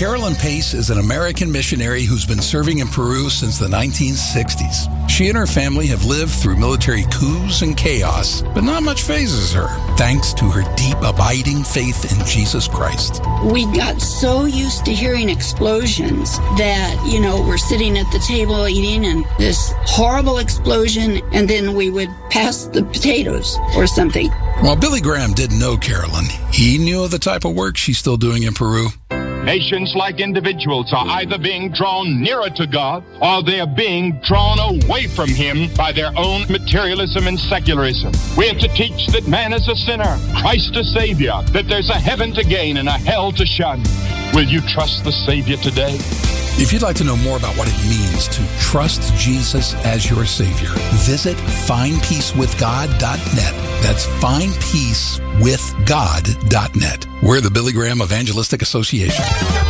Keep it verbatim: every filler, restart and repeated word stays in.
Carolyn Pace is an American missionary who's been serving in Peru since the nineteen sixties. She and her family have lived through military coups and chaos, but not much phases her, thanks to her deep, abiding faith in Jesus Christ. We got so used to hearing explosions that, you know, we're sitting at the table eating and this horrible explosion, and then we would pass the potatoes or something. While Billy Graham didn't know Carolyn, he knew of the type of work she's still doing in Peru. Nations, like individuals, are either being drawn nearer to God or they are being drawn away from Him by their own materialism and secularism. We have to teach that man is a sinner, Christ a Savior, that there's a heaven to gain and a hell to shun. Will you trust the Savior today? If you'd like to know more about what it means to trust Jesus as your Savior, visit find peace with god dot net. That's find peace with god dot net. We're the Billy Graham Evangelistic Association.